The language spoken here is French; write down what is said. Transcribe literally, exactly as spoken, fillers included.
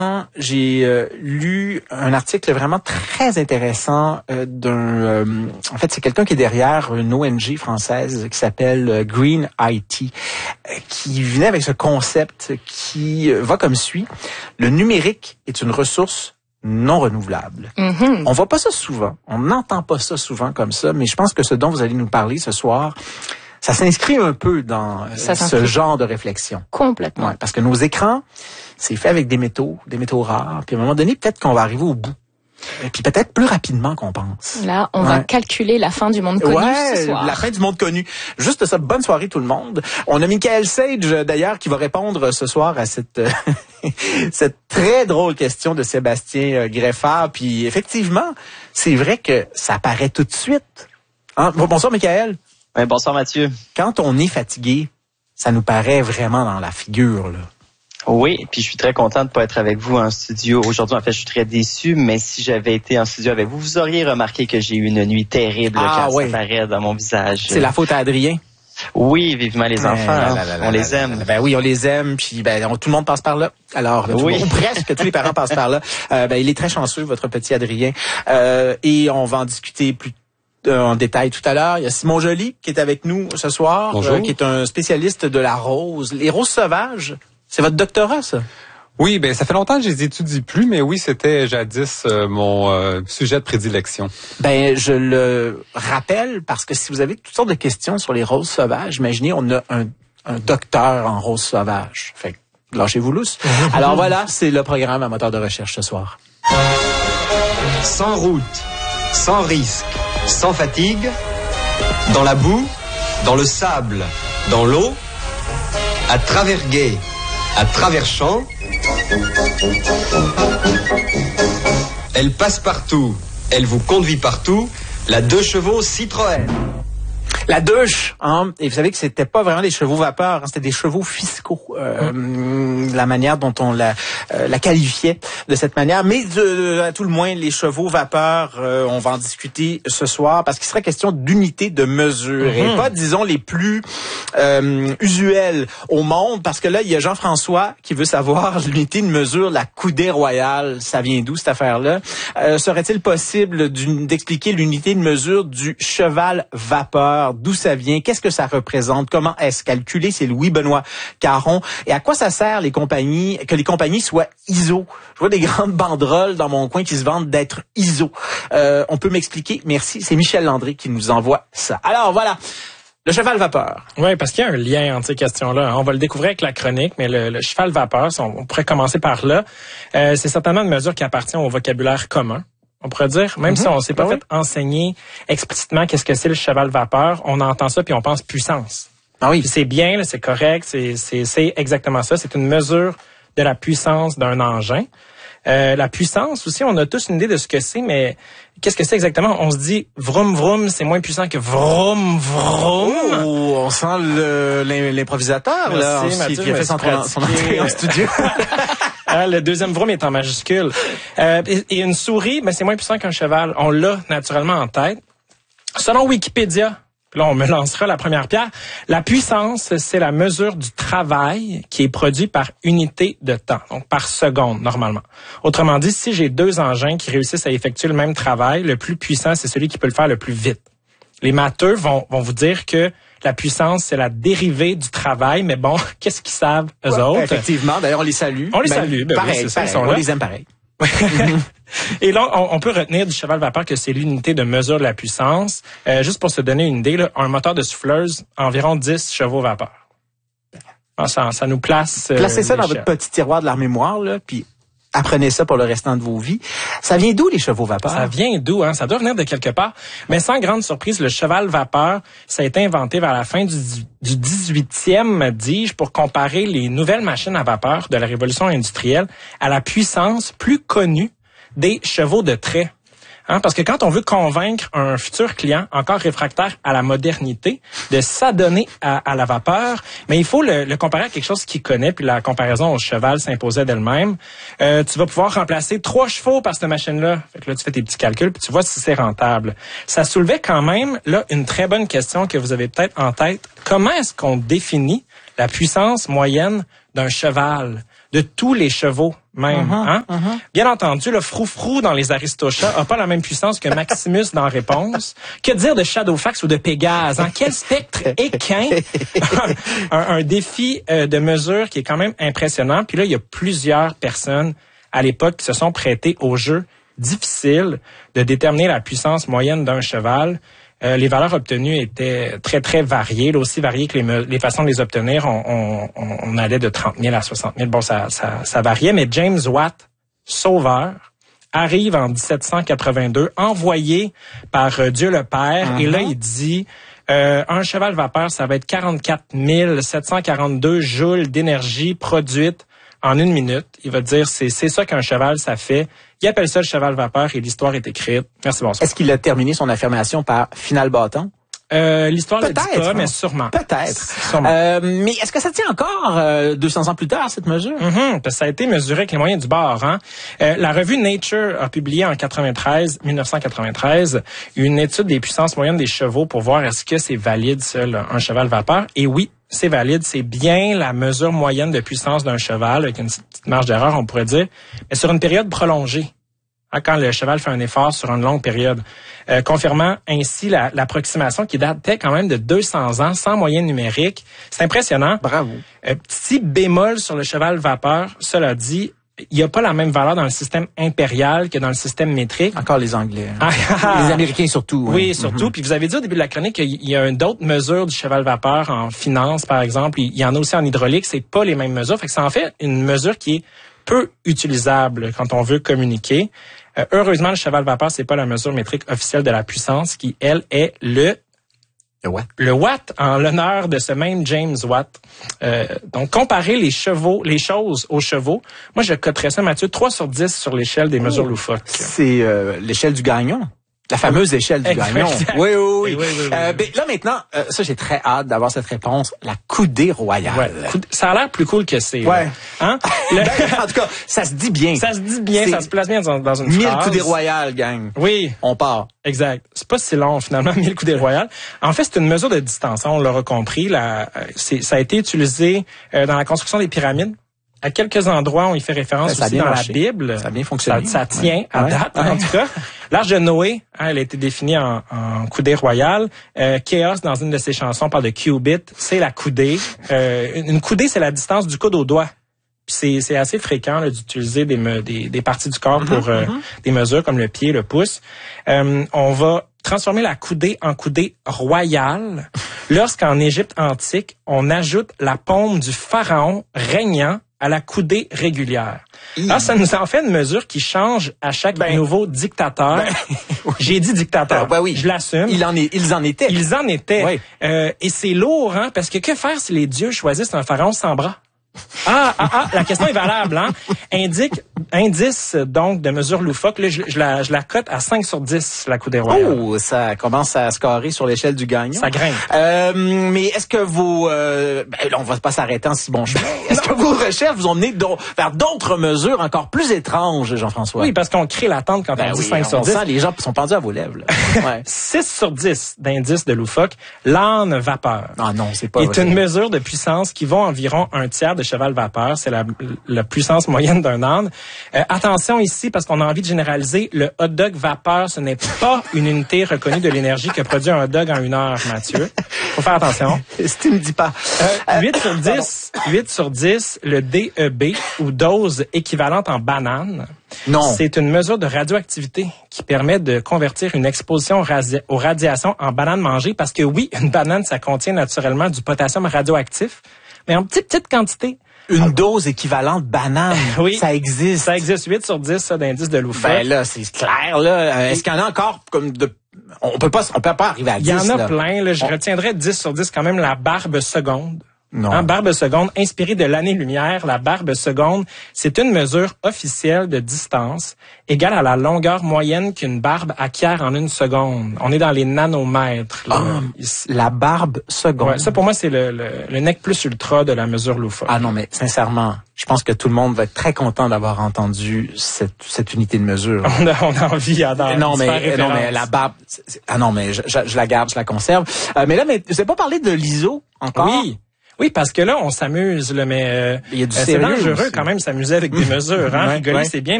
J'ai euh, lu un article vraiment très intéressant euh, d'un... Euh, en fait, c'est quelqu'un qui est derrière une O N G française qui s'appelle euh, Green I T, euh, qui venait avec ce concept qui euh, va comme suit. Le numérique est une ressource non renouvelable. Mm-hmm. On voit pas ça souvent, on n'entend pas ça souvent comme ça, mais je pense que ce dont vous allez nous parler ce soir, ça s'inscrit un peu dans euh, ce genre de réflexion. Complètement. Ouais, parce que nos écrans, c'est fait avec des métaux, des métaux rares. Puis à un moment donné, peut-être qu'on va arriver au bout. Et puis peut-être plus rapidement qu'on pense. Là, on ouais. va calculer la fin du monde connu ouais, ce soir. La fin du monde connu. Juste ça, bonne soirée tout le monde. On a Michael Sage, d'ailleurs, qui va répondre ce soir à cette cette très drôle question de Sébastien Greffard. Puis effectivement, c'est vrai que ça paraît tout de suite. Hein? Bonsoir, Michael. Ouais, bonsoir, Mathieu. Quand on est fatigué, ça nous paraît vraiment dans la figure, là. Oui, puis je suis très content de pas être avec vous en studio aujourd'hui. En fait, je suis très déçu, mais si j'avais été en studio avec vous, vous auriez remarqué que j'ai eu une nuit terrible ah, quand oui. ça paraît dans mon visage. C'est la faute à Adrien. Oui, vivement les enfants, euh, hein. là, là, là, on là, les là, aime. Là, là, ben oui, on les aime, puis ben on, tout le monde passe par là. Alors, oui. Tout, ou presque tous les parents passent par là. Euh, ben il est très chanceux, votre petit Adrien, euh, et on va en discuter plus en détail tout à l'heure. Il y a Simon Joly qui est avec nous ce soir, euh, qui est un spécialiste de la rose. Les roses sauvages, c'est votre doctorat, ça? Oui, ben ça fait longtemps que je les étudie plus, mais oui, c'était jadis euh, mon euh, sujet de prédilection. Ben je le rappelle parce que si vous avez toutes sortes de questions sur les roses sauvages, imaginez, on a un, un docteur en roses sauvages. Fait que lâchez-vous lousse. Alors voilà, c'est le programme à moteur de recherche ce soir. Sans route, sans risque, sans fatigue, dans la boue, dans le sable, dans l'eau, à travers gué, à travers champs, elle passe partout, elle vous conduit partout, la deux chevaux Citroën. La douche, hein, et vous savez que c'était pas vraiment des chevaux vapeur, hein, c'était des chevaux fiscaux, euh, mmh. la manière dont on la, euh, la qualifiait de cette manière. Mais de, à tout le moins, les chevaux vapeur, euh, on va en discuter ce soir parce qu'il sera question d'unités de mesure mmh. et pas, disons, les plus euh, usuelles au monde, parce que là, il y a Jean-François qui veut savoir l'unité de mesure, la coudée royale, ça vient d'où cette affaire-là? Euh, serait-il possible d'expliquer l'unité de mesure du cheval vapeur? D'où ça vient, qu'est-ce que ça représente, comment est-ce calculé, c'est Louis-Benoît Caron, et à quoi ça sert les compagnies, que les compagnies soient I S O. Je vois des grandes banderoles dans mon coin qui se vendent d'être I S O. Euh, on peut m'expliquer? Merci, c'est Michel Landry qui nous envoie ça. Alors voilà, le cheval vapeur. Oui, parce qu'il y a un lien entre ces questions-là. On va le découvrir avec la chronique, mais le, le cheval vapeur, on pourrait commencer par là. Euh, c'est certainement une mesure qui appartient au vocabulaire commun. On pourrait dire, même mm-hmm. si on s'est pas ah, fait oui. enseigner explicitement qu'est-ce que c'est le cheval vapeur, on entend ça puis on pense puissance. Ah oui. Puis c'est bien, là, c'est correct, c'est, c'est, c'est exactement ça. C'est une mesure de la puissance d'un engin. Euh, la puissance aussi, on a tous une idée de ce que c'est, mais qu'est-ce que c'est exactement? On se dit vroom vroom, c'est moins puissant que vroom vroom. Oh, on sent le, l'improvisateur là, Merci, Mathieu, qui a fait son, son entrée en studio. Ah, le deuxième vroom est en majuscule. Euh, et, et une souris, ben, c'est moins puissant qu'un cheval. On l'a naturellement en tête. Selon Wikipédia, là, on me lancera la première pierre. La puissance, c'est la mesure du travail qui est produit par unité de temps, donc par seconde, normalement. Autrement dit, si j'ai deux engins qui réussissent à effectuer le même travail, le plus puissant, c'est celui qui peut le faire le plus vite. Les matheux vont, vont vous dire que la puissance, c'est la dérivée du travail, mais bon, qu'est-ce qu'ils savent, eux ouais, autres? Effectivement, d'ailleurs, on les salue. On les ben, salue, ben pareil, oui, c'est pareil, ça, ils sont on là. les aime pareil. Et là, on, on peut retenir du cheval vapeur que c'est l'unité de mesure de la puissance. Euh, juste pour se donner une idée, là, un moteur de souffleuse, environ dix chevaux vapeur. Ça, ça nous place... Euh, Placez ça dans votre petit tiroir de la mémoire, là, puis apprenez ça pour le restant de vos vies. Ça vient d'où, les chevaux vapeur? Ça vient d'où, hein? Ça doit venir de quelque part. Mais sans grande surprise, le cheval vapeur, ça a été inventé vers la fin du, du dix-huitième, dis-je, pour comparer les nouvelles machines à vapeur de la révolution industrielle à la puissance plus connue des chevaux de trait. Hein, parce que quand on veut convaincre un futur client encore réfractaire à la modernité de s'adonner à, à la vapeur, mais il faut le, le comparer à quelque chose qu'il connaît, puis la comparaison au cheval s'imposait d'elle-même. Euh, tu vas pouvoir remplacer trois chevaux par cette machine-là. Fait que là, tu fais tes petits calculs, puis tu vois si c'est rentable. Ça soulevait quand même là une très bonne question que vous avez peut-être en tête. Comment est-ce qu'on définit la puissance moyenne d'un cheval, de tous les chevaux même. Uh-huh, hein? uh-huh. Bien entendu, le froufrou dans les Aristochats a pas la même puissance que Maximus dans Réponse. Que dire de Shadowfax ou de Pégase? En quel spectre équin? un, un défi euh, de mesure qui est quand même impressionnant. Puis là, il y a plusieurs personnes à l'époque qui se sont prêtées au jeu difficile de déterminer la puissance moyenne d'un cheval. Euh, les valeurs obtenues étaient très, très variées, là aussi variées que les, me- les façons de les obtenir. On, on, on allait de trente mille à soixante mille. Bon, ça, ça, ça variait, mais James Watt, sauveur, arrive en dix-sept cent quatre-vingt-deux, envoyé par euh, Dieu le Père, uh-huh. et là, il dit... Euh, un cheval vapeur, ça va être quarante-quatre mille sept cent quarante-deux joules d'énergie produite en une minute. Il va dire, c'est, c'est ça qu'un cheval, ça fait. Il appelle ça le cheval vapeur et l'histoire est écrite. Merci, bonsoir. Est-ce qu'il a terminé son affirmation par final bâton? Euh, l'histoire ne dit Peut-être, pas, hein. mais sûrement. Peut-être. Sûrement. Euh, mais est-ce que ça tient encore euh, deux cents ans plus tard, cette mesure? Mm-hmm, parce que ça a été mesuré avec les moyens du bord. Hein. Euh, la revue Nature a publié en quatre-vingt-treize, dix-neuf cent quatre-vingt-treize une étude des puissances moyennes des chevaux pour voir est-ce que c'est valide, ça, là, un cheval vapeur. Et oui, c'est valide. C'est bien la mesure moyenne de puissance d'un cheval, avec une petite marge d'erreur, on pourrait dire, mais sur une période prolongée. Quand le cheval fait un effort sur une longue période, euh, confirmant ainsi la, l'approximation qui datait quand même de deux cents ans, sans moyenne numérique. C'est impressionnant. Bravo. Euh, petit bémol sur le cheval vapeur, cela dit, il n'y a pas la même valeur dans le système impérial que dans le système métrique. Encore les Anglais. Hein. Ah, les Américains surtout. Oui, hein. surtout. Mm-hmm. Puis vous avez dit au début de la chronique qu'il y a une d'autres mesures du cheval vapeur en finance, par exemple. Il y en a aussi en hydraulique. C'est pas les mêmes mesures. Fait que ça en fait une mesure qui est peu utilisable quand on veut communiquer. Euh, heureusement, le cheval vapeur, c'est pas la mesure métrique officielle de la puissance, qui, elle, est le le watt. Le watt, en l'honneur de ce même James Watt. Euh, donc, comparer les chevaux, les choses aux chevaux, moi, je coterais ça, Mathieu, trois sur dix sur l'échelle des mesures oh, loufoques. C'est euh, l'échelle du gagnon. La fameuse échelle du gagnon. Oui, oui, oui. oui, oui, oui, euh, oui. Là, maintenant, euh, ça, j'ai très hâte d'avoir cette réponse. La coudée royale. Ouais, ça a l'air plus cool que c'est. Ouais. Hein? Le... en tout cas, ça se dit bien. Ça se dit bien, c'est... ça se place bien dans, dans une mille phrase. Mille coudées royales, gang. Oui. On part. Exact. C'est pas si long, finalement, mille coudées royales. En fait, c'est une mesure de distance. Hein, on l'aura compris. La, c'est, ça a été utilisé euh, dans la construction des pyramides. À quelques endroits, on y fait référence ça aussi dans marché. la Bible. Ça a bien fonctionné. Ça, ça tient ouais. à ouais. date, ouais. en tout cas. L'Arche de Noé, hein, elle a été définie en, en coudée royale. Euh, Chaos, dans une de ses chansons, parle de cubit. C'est la coudée. Euh, une coudée, c'est la distance du coude au doigt. Puis c'est, c'est assez fréquent là, d'utiliser des, me, des, des parties du corps pour euh, mm-hmm. des mesures comme le pied, le pouce. Euh, on va transformer la coudée en coudée royale lorsqu'en Égypte antique, on ajoute la paume du pharaon régnant à la coudée régulière. Mmh. Alors, ça nous en fait une mesure qui change à chaque ben, nouveau dictateur. Ben, oui. J'ai dit dictateur. Ben, ben oui. Je l'assume. Il en est, ils en étaient. Ils en étaient. Oui. Euh, et c'est lourd, hein, parce que que faire si les dieux choisissent un pharaon sans bras? Ah, ah, ah, la question est valable, hein? Indique, indice, donc, de mesure loufoque. Là, je, je, la, je la cote à cinq sur dix, la coudée royale. Oh, ça commence à scorer sur l'échelle du gagnon. Ça grimpe. Euh, mais est-ce que vos... Euh, ben, là, on va pas s'arrêter en si bon chemin. Est-ce que vos recherches vous ont mené vers d'autres mesures encore plus étranges, Jean-François? Oui, parce qu'on crée l'attente quand ben on dit oui, cinq sur dix. Sent, les gens sont pendus à vos lèvres. Ouais. six sur dix d'indice de loufoque. L'âne vapeur. Ah non, c'est pas est vrai. Une mesure de puissance qui vaut environ un tiers de cheval vapeur. C'est la, la puissance moyenne d'un âne. Euh, attention ici, parce qu'on a envie de généraliser, le hot dog vapeur, ce n'est pas une unité reconnue de l'énergie que produit un hot dog en une heure, Mathieu. Faut faire attention. Si tu me dis pas. Euh, huit sur dix, huit sur dix, le D E B, ou dose équivalente en banane. Non. C'est une mesure de radioactivité qui permet de convertir une exposition radi- aux radiations en banane mangée, parce que oui, une banane, ça contient naturellement du potassium radioactif, mais en petite, petite quantité. Une ah, dose équivalente banane, oui, ça existe. Ça existe, huit sur dix, ça, d'indice de loufoque. Ben là, c'est clair, là. Est-ce qu'il y en a encore comme de... On peut pas, on peut pas arriver à dix, il y en a là. plein, là. Je on... retiendrai dix sur dix quand même la barbe seconde. Non. Hein, barbe seconde, inspirée de l'année-lumière, la barbe seconde, c'est une mesure officielle de distance égale à la longueur moyenne qu'une barbe acquiert en une seconde. On est dans les nanomètres. Là, oh, ici. La barbe seconde. Ouais, ça, pour moi, c'est le, le, le nec plus ultra de la mesure loufoque. Ah non, mais sincèrement, je pense que tout le monde va être très content d'avoir entendu cette, cette unité de mesure. On a, on a envie à dans, non, mais, non, mais la barbe... C'est, ah non, mais je, je, je la garde, je la conserve. Euh, mais là, mais vous n'avez pas parlé de l'I S O encore? Oui. Oui, parce que là, on s'amuse, là, mais euh, il y a du c'est sérieux dangereux aussi. quand même s'amuser avec des mesures. Hein? Ouais, Rigoler, ouais. c'est bien,